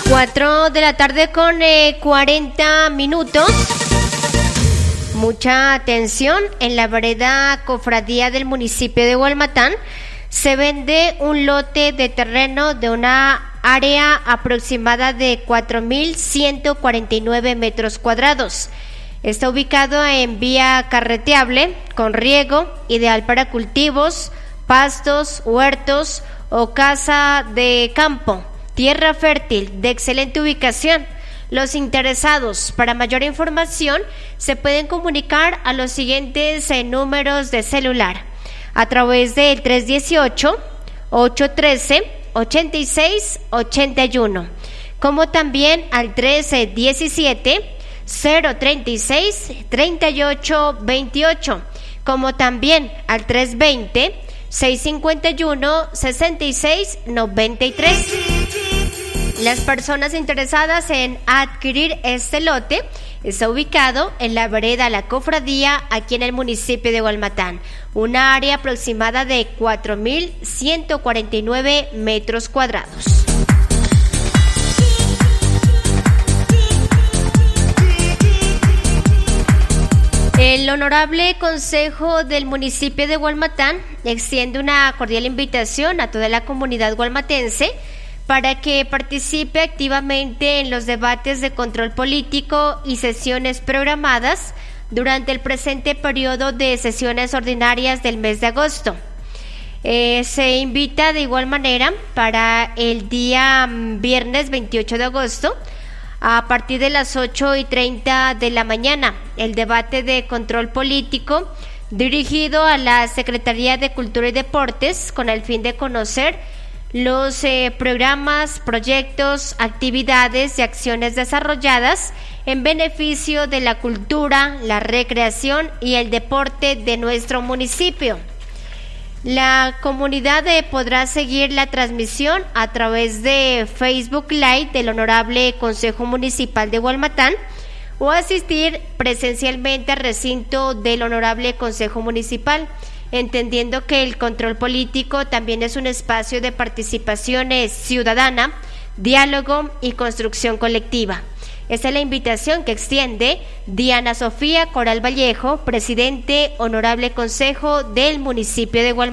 4 de la tarde con 40 minutos. Mucha atención, en la vereda Cofradía del municipio de Hualmatán se vende un lote de terreno de una área aproximada de 4.149 metros cuadrados. Está ubicado en vía carreteable, con riego, ideal para cultivos, pastos, huertos o casa de campo. Tierra fértil, de excelente ubicación. Los interesados, para mayor información, se pueden comunicar a los siguientes números de celular a través del 318-813-8681, como también al 1317-036-3828, como también al 320-651-6693. Las personas interesadas en adquirir este lote está ubicado en la vereda La Cofradía, aquí en el municipio de Hualmatán, una área aproximada de 4.149 metros cuadrados. El Honorable Consejo del municipio de Hualmatán extiende una cordial invitación a toda la comunidad hualmatense para que participe activamente en los debates de control político y sesiones programadas durante el presente periodo de sesiones ordinarias del mes de agosto. Se invita de igual manera para el día viernes 28 de agosto a partir de las 8:30 de la mañana, el debate de control político dirigido a la Secretaría de Cultura y Deportes con el fin de conocer los programas, proyectos, actividades y acciones desarrolladas en beneficio de la cultura, la recreación y el deporte de nuestro municipio. La comunidad podrá seguir la transmisión a través de Facebook Live del Honorable Consejo Municipal de Hualmatán o asistir presencialmente al recinto del Honorable Consejo Municipal, entendiendo que el control político también es un espacio de participación ciudadana, diálogo y construcción colectiva. Esta es la invitación que extiende Diana Sofía Coral Vallejo, presidente Honorable Consejo del municipio de Hualmatán.